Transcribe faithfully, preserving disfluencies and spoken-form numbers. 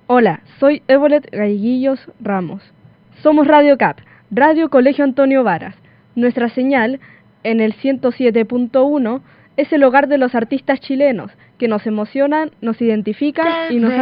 Hola, soy Evolet Gaiguillos Ramos. Somos Radio C A P, Radio Colegio Antonio Varas. Nuestra señal, en el ciento siete punto uno, es el hogar de los artistas chilenos, que nos emocionan, nos identifican y nos